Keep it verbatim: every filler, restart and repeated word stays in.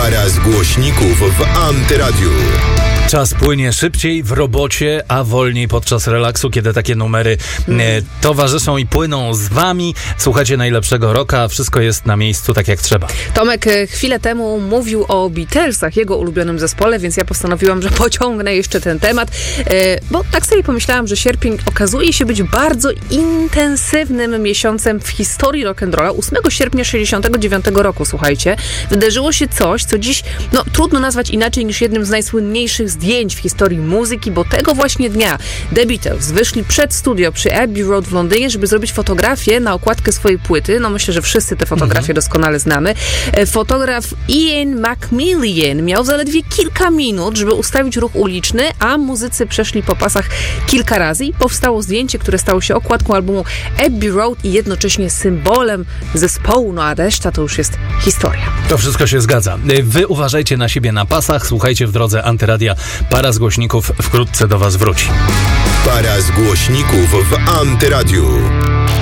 Para z głośników w Antyradiu. Czas płynie szybciej w robocie, a wolniej podczas relaksu, kiedy takie numery mm. e, towarzyszą i płyną z wami. Słuchacie najlepszego rocka, a wszystko jest na miejscu tak jak trzeba. Tomek chwilę temu mówił o Beatlesach, jego ulubionym zespole, więc ja postanowiłam, że pociągnę jeszcze ten temat, e, bo tak sobie pomyślałam, że sierpień okazuje się być bardzo intensywnym miesiącem w historii rock'n'rolla. ósmego sierpnia sześćdziesiątego dziewiątego roku, słuchajcie, wydarzyło się coś, co dziś no, trudno nazwać inaczej niż jednym z najsłynniejszych zdjęć w historii muzyki, bo tego właśnie dnia The Beatles wyszli przed studio przy Abbey Road w Londynie, żeby zrobić fotografię na okładkę swojej płyty. No myślę, że wszyscy te fotografie mhm. doskonale znamy. Fotograf Ian McMillan miał zaledwie kilka minut, żeby ustawić ruch uliczny, a muzycy przeszli po pasach kilka razy i powstało zdjęcie, które stało się okładką albumu Abbey Road i jednocześnie symbolem zespołu, no a reszta to już jest historia. To wszystko się zgadza. Wy uważajcie na siebie na pasach, słuchajcie w drodze Antyradia. Para z głośników wkrótce do was wróci. Para z głośników w Antyradiu.